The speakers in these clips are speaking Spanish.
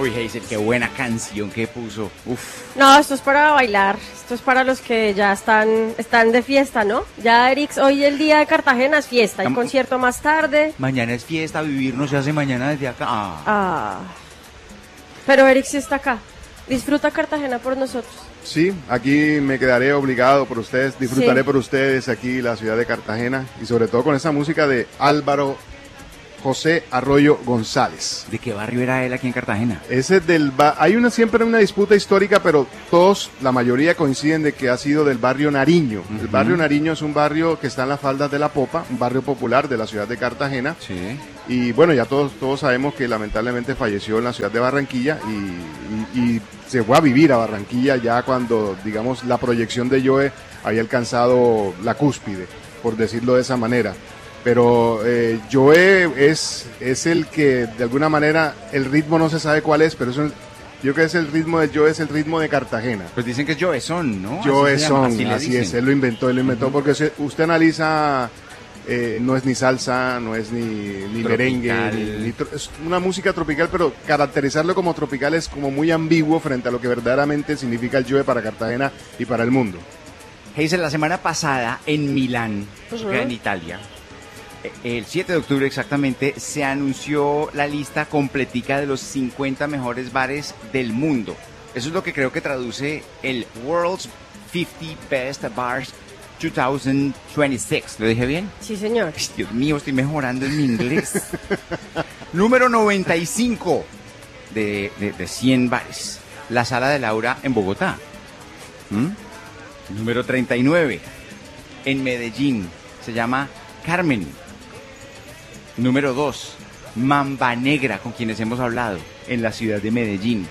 Uy, Hazel, qué buena canción que puso. Uf. No, esto es para bailar, esto es para los que ya están de fiesta, ¿no? Ya, Erix, hoy el día de Cartagena es fiesta, hay concierto más tarde. Mañana es fiesta, vivir no se hace mañana desde acá. Pero Erix sí está acá, disfruta Cartagena por nosotros. Sí, aquí me quedaré obligado por ustedes, disfrutaré Sí. por ustedes aquí la ciudad de Cartagena y sobre todo con esa música de Álvaro José Arroyo González. ¿De qué barrio era él aquí en Cartagena? Ese hay siempre una disputa histórica, pero la mayoría coinciden de que ha sido del barrio Nariño. El barrio Nariño es un barrio que está en las faldas de la Popa, un barrio popular de la ciudad de Cartagena. Sí. Y bueno, ya todos sabemos que lamentablemente falleció en la ciudad de Barranquilla y se fue a vivir a Barranquilla ya cuando, digamos, la proyección de Joe había alcanzado la cúspide, por decirlo de esa manera. Pero Joe es el que, de alguna manera, el ritmo no se sabe cuál es, pero yo creo que es el ritmo de Joe, es el ritmo de Cartagena. Pues dicen que es Joe Son, ¿no? Joe Son, así así es, él lo inventó, porque usted analiza, no es ni salsa, no es ni merengue, es una música tropical, pero caracterizarlo como tropical es como muy ambiguo frente a lo que verdaderamente significa el Joe para Cartagena y para el mundo. Hazel, la semana pasada en Milán, en Italia, el 7 de octubre exactamente, se anunció la lista completica de los 50 mejores bares del mundo. Eso es lo que creo que traduce el World's 50 Best Bars 2026. ¿Lo dije bien? Sí, señor. Ay, Dios mío, estoy mejorando en mi inglés. Número 95 de 100 bares. La Sala de Laura en Bogotá. Número 39 en Medellín. Se llama Carmen. Número 2, Mamba Negra, con quienes hemos hablado, en la ciudad de Medellín.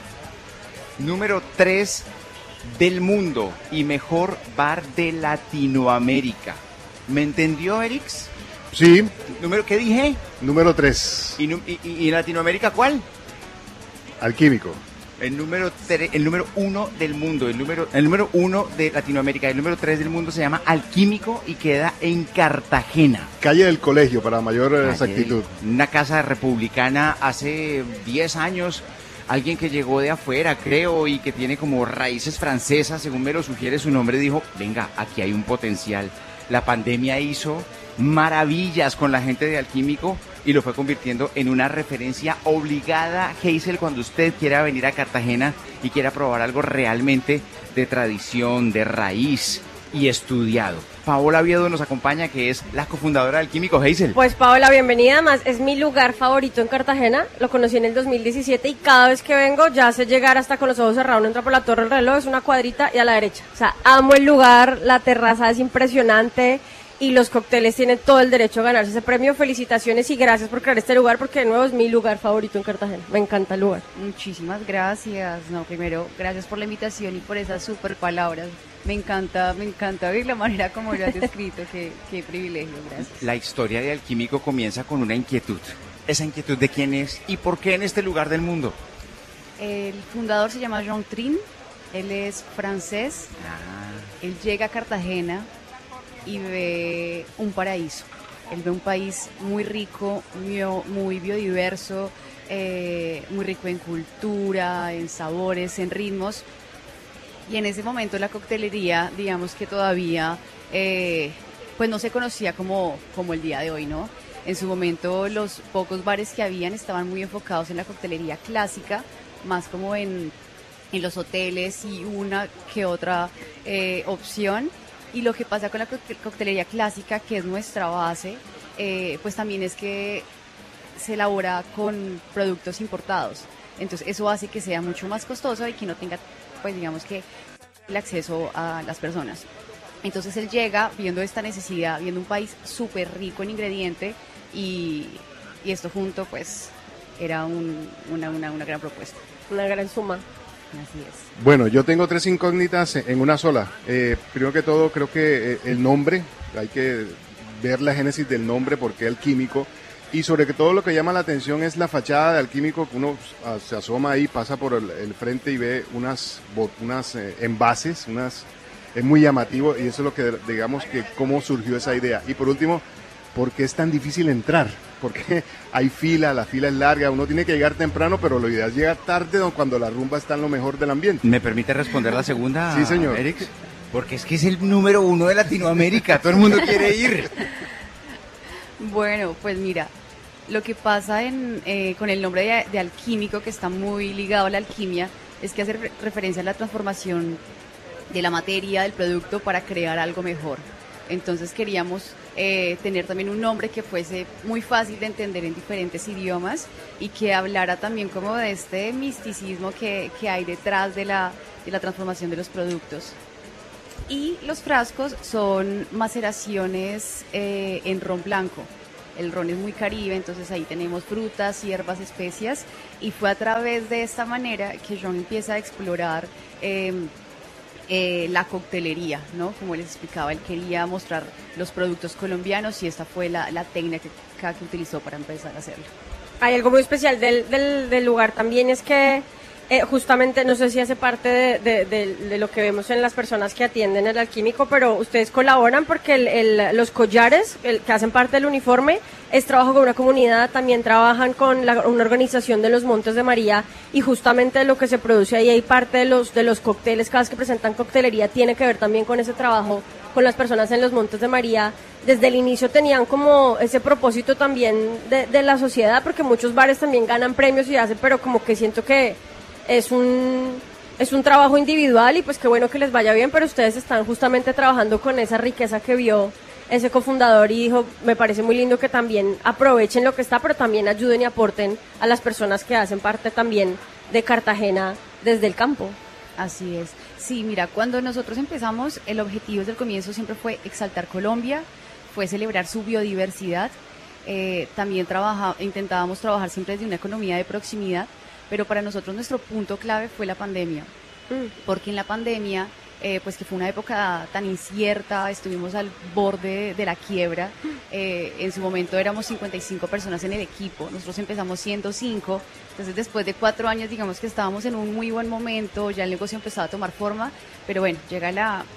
Número 3 del mundo y mejor bar de Latinoamérica. ¿Me entendió, Erix? Sí. ¿Qué dije? Número 3. ¿Y en Latinoamérica cuál? Alquímico. El número 1 del mundo, el número 1 de Latinoamérica, el número 3 del mundo se llama Alquímico y queda en Cartagena. Calle del Colegio, para mayor exactitud. Una casa republicana hace 10 años, alguien que llegó de afuera, creo, y que tiene como raíces francesas, según me lo sugiere su nombre, dijo, venga, aquí hay un potencial. La pandemia hizo maravillas con la gente de Alquímico y lo fue convirtiendo en una referencia obligada. Hazel, cuando usted quiera venir a Cartagena y quiera probar algo realmente de tradición, de raíz y estudiado. Paola Oviedo nos acompaña, que es la cofundadora de Alquímico. Hazel. Pues Paola, bienvenida. Además, es mi lugar favorito en Cartagena. Lo conocí en el 2017 y cada vez que vengo ya sé llegar hasta con los ojos cerrados. Uno entra por la Torre del Reloj, es una cuadrita y a la derecha. O sea, amo el lugar, la terraza es impresionante y los cócteles tienen todo el derecho a ganarse ese premio. Felicitaciones y gracias por crear este lugar, porque de nuevo es mi lugar favorito en Cartagena. Me encanta el lugar. Muchísimas gracias. No, primero, gracias por la invitación y por esas súper palabras. Me encanta oír la manera como lo has descrito. Qué privilegio, gracias. La historia de Alquímico comienza con una inquietud. ¿Esa inquietud de quién es y por qué en este lugar del mundo? El fundador se llama Jean Trin, él es francés. Él llega a Cartagena y ve un paraíso. Él ve un país muy rico, muy biodiverso, muy rico en cultura, en sabores, en ritmos. Y en ese momento la coctelería, digamos que todavía pues no se conocía como el día de hoy, ¿no? En su momento los pocos bares que habían estaban muy enfocados en la coctelería clásica, más como en los hoteles y una que otra opción. Y lo que pasa con la coctelería clásica, que es nuestra base, pues también es que se elabora con productos importados. Entonces eso hace que sea mucho más costoso y que no tenga, pues digamos que, el acceso a las personas. Entonces él llega viendo esta necesidad, viendo un país súper rico en ingrediente y esto junto pues era una gran propuesta. Una gran suma. Así es. Bueno, yo tengo 3 incógnitas en una sola. Primero que todo, creo que el nombre, hay que ver la génesis del nombre, porque Alquímico, y sobre todo lo que llama la atención es la fachada de Alquímico, que uno se asoma ahí, pasa por el frente y ve unas envases, es muy llamativo, y eso es lo que, digamos, que cómo surgió esa idea. Y por último, ¿por qué es tan difícil entrar? Porque hay fila, la fila es larga, uno tiene que llegar temprano, pero lo ideal es llegar tarde cuando la rumba está en lo mejor del ambiente. ¿Me permite responder la segunda, Sí, señor. Eric? Porque es que es el número 1 de Latinoamérica, todo el mundo quiere ir. Bueno, pues mira, lo que pasa con el nombre de alquímico, que está muy ligado a la alquimia, es que hace referencia a la transformación de la materia, del producto, para crear algo mejor. Entonces queríamos tener también un nombre que fuese muy fácil de entender en diferentes idiomas y que hablara también como de este misticismo que hay detrás de la transformación de los productos. Y los frascos son maceraciones en ron blanco. El ron es muy caribe, entonces ahí tenemos frutas, hierbas, especias, y fue a través de esta manera que John empieza a explorar la coctelería, ¿no? Como les explicaba, él quería mostrar los productos colombianos y esta fue la técnica que utilizó para empezar a hacerlo. Hay algo muy especial del lugar también, es que justamente, no sé si hace parte de lo que vemos en las personas que atienden el alquímico, pero ustedes colaboran porque los collares que hacen parte del uniforme es trabajo con una comunidad, también trabajan con una organización de los Montes de María y justamente lo que se produce ahí hay parte de los cócteles, cada vez que presentan coctelería tiene que ver también con ese trabajo con las personas en los Montes de María. Desde el inicio tenían como ese propósito también de la sociedad, porque muchos bares también ganan premios y hacen, pero como que siento que es un trabajo individual y pues qué bueno que les vaya bien, pero ustedes están justamente trabajando con esa riqueza que vio ese cofundador y dijo, me parece muy lindo que también aprovechen lo que está, pero también ayuden y aporten a las personas que hacen parte también de Cartagena desde el campo. Así es. Sí, mira, cuando nosotros empezamos, el objetivo desde el comienzo siempre fue exaltar Colombia, fue celebrar su biodiversidad, también intentábamos trabajar siempre desde una economía de proximidad, pero para nosotros nuestro punto clave fue la pandemia, porque en la pandemia, pues que fue una época tan incierta, estuvimos al borde de la quiebra, en su momento éramos 55 personas en el equipo, nosotros empezamos siendo 5, entonces después de 4 años digamos que estábamos en un muy buen momento, ya el negocio empezaba a tomar forma, pero bueno, llega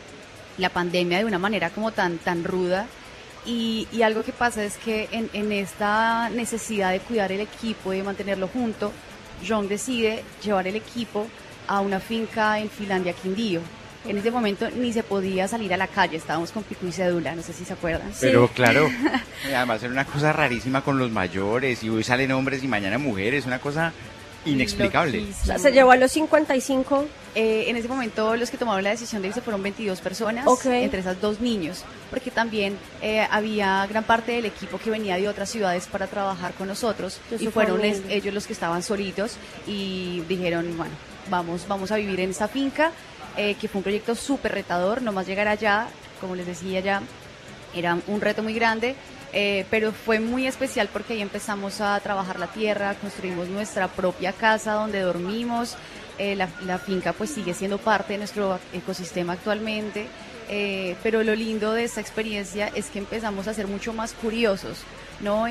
la pandemia de una manera como tan ruda. Y algo que pasa es que en esta necesidad de cuidar el equipo y de mantenerlo junto, John decide llevar el equipo a una finca en Finlandia, Quindío. En ese momento ni se podía salir a la calle, estábamos con pico y cédula, no sé si se acuerdan. Pero Sí. claro, además era una cosa rarísima con los mayores, y hoy salen hombres y mañana mujeres, una cosa inexplicable. O sea, se llevó a los 55. En ese momento los que tomaron la decisión de irse fueron 22 personas, Okay. entre esas 2 niños, porque también había gran parte del equipo que venía de otras ciudades para trabajar con nosotros Eso y fue fueron muy lindo. ellos los que estaban solitos y dijeron, bueno, vamos a vivir en esta finca, que fue un proyecto súper retador, nomás llegar allá, como les decía ya, era un reto muy grande. Pero fue muy especial porque ahí empezamos a trabajar la tierra, construimos nuestra propia casa donde dormimos, la finca pues sigue siendo parte de nuestro ecosistema actualmente, pero lo lindo de esta experiencia es que empezamos a ser mucho más curiosos, ¿no?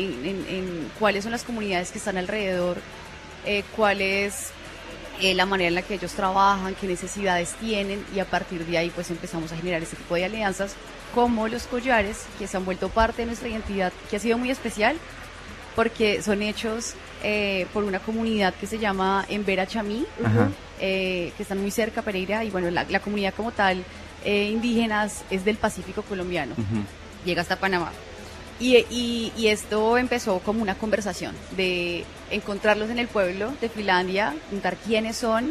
En cuáles son las comunidades que están alrededor, cuál es la manera en la que ellos trabajan, qué necesidades tienen, y a partir de ahí pues empezamos a generar este tipo de alianzas como los collares, que se han vuelto parte de nuestra identidad, que ha sido muy especial porque son hechos por una comunidad que se llama Embera Chamí, Ajá. que están muy cerca, Pereira, y bueno, la comunidad como tal, indígenas, es del Pacífico colombiano, Ujú. llega hasta Panamá. Y esto empezó como una conversación de encontrarlos en el pueblo de Finlandia, preguntar quiénes son,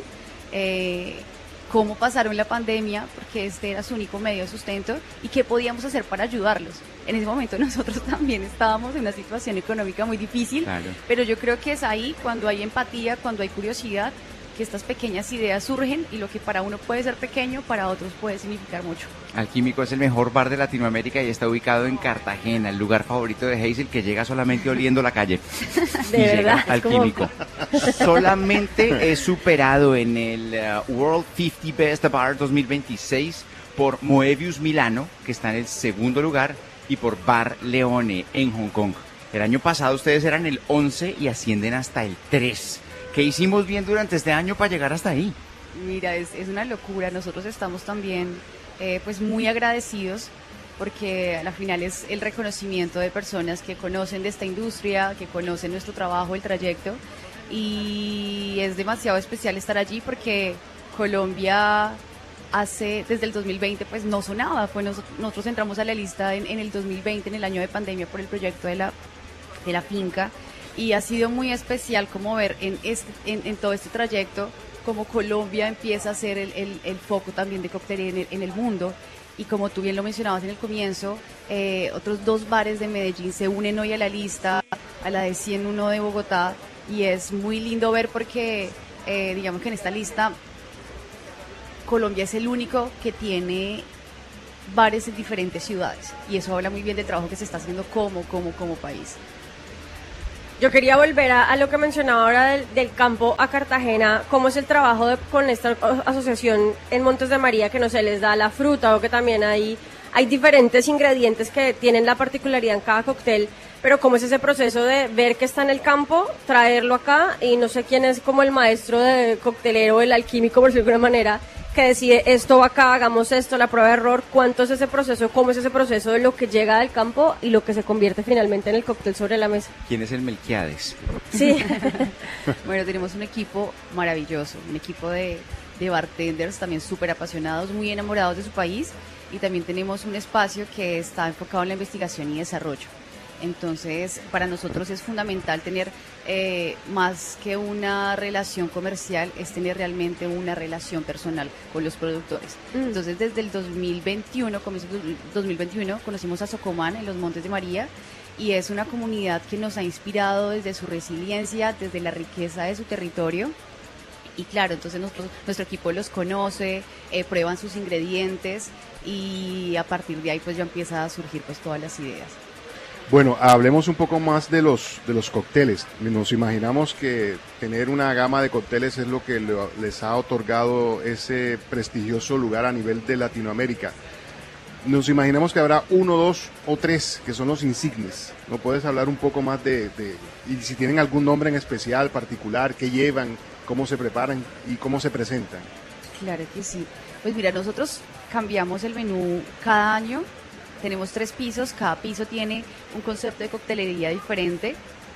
cómo pasaron la pandemia, porque este era su único medio de sustento, y qué podíamos hacer para ayudarlos. En ese momento nosotros también estábamos en una situación económica muy difícil, Claro. pero yo creo que es ahí cuando hay empatía, cuando hay curiosidad, que estas pequeñas ideas surgen, y lo que para uno puede ser pequeño, para otros puede significar mucho. Alquímico es el mejor bar de Latinoamérica y está ubicado en Cartagena, el lugar favorito de Hazel, que llega solamente oliendo la calle. De Y verdad, llega es como- Alquímico. Solamente es superado en el World 50 Best Bar 2026 por Moebius Milano, que está en el segundo lugar, y por Bar Leone en Hong Kong. El año pasado ustedes eran el 11 y ascienden hasta el 3. ¿Qué hicimos bien durante este año para llegar hasta ahí? Mira, es una locura. Nosotros estamos también pues muy agradecidos porque a la final es el reconocimiento de personas que conocen de esta industria, que conocen nuestro trabajo, el trayecto, y es demasiado especial estar allí porque Colombia desde el 2020 pues no sonaba, nosotros entramos a la lista en el 2020, en el año de pandemia, por el proyecto de la finca, y ha sido muy especial como ver en todo este trayecto como Colombia empieza a ser el foco también de coctelería en el mundo. Y como tú bien lo mencionabas en el comienzo, otros 2 bares de Medellín se unen hoy a la lista, a la de 101 de Bogotá, y es muy lindo ver porque digamos que en esta lista Colombia es el único que tiene bares en diferentes ciudades, y eso habla muy bien del trabajo que se está haciendo como país. Yo quería volver a lo que mencionaba ahora del campo a Cartagena. ¿Cómo es el trabajo con esta asociación en Montes de María, que no se les da la fruta, o que también hay diferentes ingredientes que tienen la particularidad en cada cóctel? Pero ¿cómo es ese proceso de ver que está en el campo, traerlo acá, y no sé quién es como el maestro de coctelero, el alquímico, por decirlo de alguna manera, que decide esto va acá, hagamos esto, la prueba de error? ¿Cuánto es ese proceso? ¿Cómo es ese proceso de lo que llega del campo y lo que se convierte finalmente en el cóctel sobre la mesa? ¿Quién es el Melquiades? Sí. Bueno, tenemos un equipo maravilloso, un equipo de bartenders también súper apasionados, muy enamorados de su país, y también tenemos un espacio que está enfocado en la investigación y desarrollo. Entonces, para nosotros es fundamental tener más que una relación comercial, es tener realmente una relación personal con los productores. Entonces, desde el 2021, comienzo del 2021, conocimos a Socomán en los Montes de María, y es una comunidad que nos ha inspirado desde su resiliencia, desde la riqueza de su territorio. Y claro, entonces nuestro equipo los conoce, prueban sus ingredientes, y a partir de ahí pues ya empieza a surgir pues todas las ideas. Bueno, hablemos un poco más de los cócteles. Nos imaginamos que tener una gama de cócteles es lo que les ha otorgado ese prestigioso lugar a nivel de Latinoamérica. Nos imaginamos que habrá 1, 2 o 3 que son los insignes. ¿No puedes hablar un poco más y si tienen algún nombre en especial, particular, qué llevan, cómo se preparan y cómo se presentan? Claro que sí. Pues mira, nosotros cambiamos el menú cada año. Tenemos 3 pisos, cada piso tiene un concepto de coctelería diferente,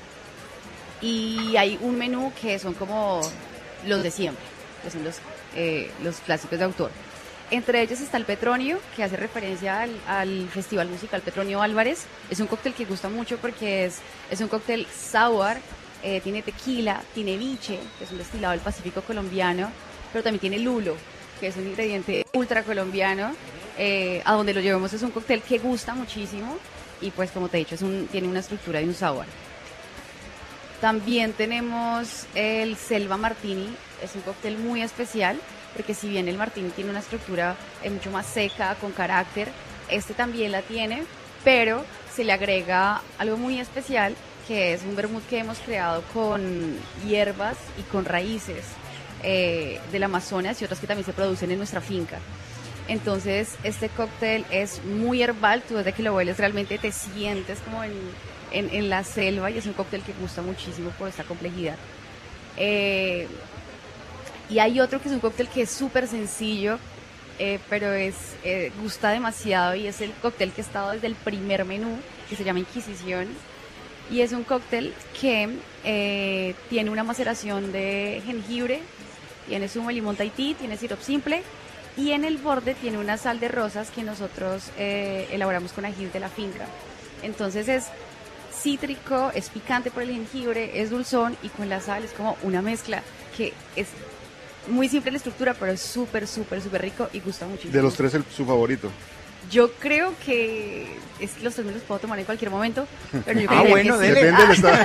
y hay un menú que son como los de siempre, que son los clásicos de autor. Entre ellos está el Petronio, que hace referencia al Festival Musical Petronio Álvarez. Es un cóctel que gusta mucho porque es un cóctel sour, tiene tequila, tiene viche, que es un destilado del Pacífico colombiano, pero también tiene lulo, que es un ingrediente ultra colombiano. A donde lo llevemos es un cóctel que gusta muchísimo, y pues como te he dicho tiene una estructura de un sour. También tenemos el Selva Martini, es un cóctel muy especial porque si bien el Martini tiene una estructura mucho más seca, con carácter, este también la tiene, pero se le agrega algo muy especial, que es un vermut que hemos creado con hierbas y con raíces del Amazonas y otras que también se producen en nuestra finca. Entonces este cóctel es muy herbal, tú desde que lo hueles realmente te sientes como en la selva, y es un cóctel que gusta muchísimo por esta complejidad. Y hay otro que es un cóctel que es súper sencillo, pero gusta demasiado, y es el cóctel que ha estado desde el primer menú, que se llama Inquisición, y es un cóctel que tiene una maceración de jengibre, tiene zumo de limón Tahití, tiene sirope simple, y en el borde tiene una sal de rosas que nosotros elaboramos con ají de la finca. Entonces es cítrico, es picante por el jengibre, es dulzón, y con la sal es como una mezcla que es muy simple la estructura, pero es súper rico y gusta muchísimo. De los 3, su favorito. Yo creo que los 3 me los puedo tomar en cualquier momento, pero yo creo bueno, que depende del estado.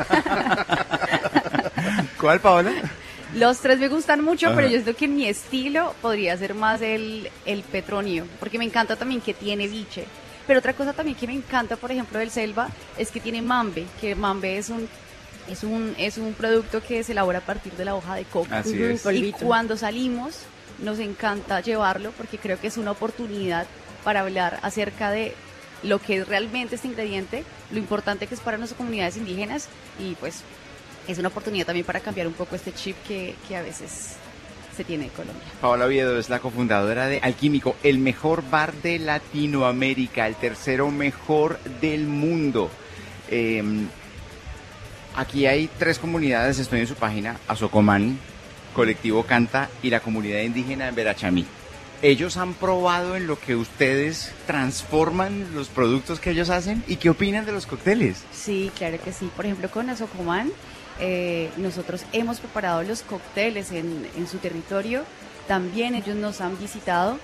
¿Cuál, Paola? Los 3 me gustan mucho, Ajá. pero yo creo que en mi estilo podría ser más el Petronio, porque me encanta también que tiene viche. Pero otra cosa también que me encanta, por ejemplo, del Selva, es que tiene mambe, que mambe es un producto que se elabora a partir de la hoja de coca. Así es. Y cuando salimos, nos encanta llevarlo, porque creo que es una oportunidad para hablar acerca de lo que es realmente este ingrediente, lo importante que es para nuestras comunidades indígenas, y pues es una oportunidad también para cambiar un poco este chip que a veces se tiene de Colombia. Paola Oviedo es la cofundadora de Alquímico, el mejor bar de Latinoamérica, el tercero mejor del mundo. Aquí hay 3 comunidades, estoy en su página, Azocomán, Colectivo Canta y la comunidad indígena en Verachamí. ¿Ellos han probado en lo que ustedes transforman los productos que ellos hacen? ¿Y qué opinan de los cócteles? Sí, claro que sí. Por ejemplo, con Azocomán, nosotros hemos preparado los cócteles en su territorio. También ellos nos han visitado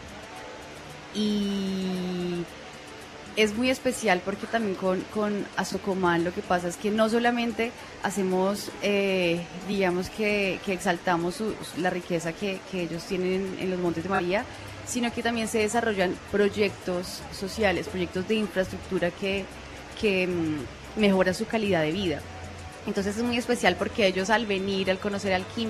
y es muy especial porque también con Azocomán lo que pasa es que no solamente hacemos, digamos que exaltamos la riqueza que ellos tienen en los Montes de María, sino que también se desarrollan proyectos sociales, proyectos de infraestructura que mejoran su calidad de vida. Entonces es muy especial porque ellos al venir, al conocer Alquímico,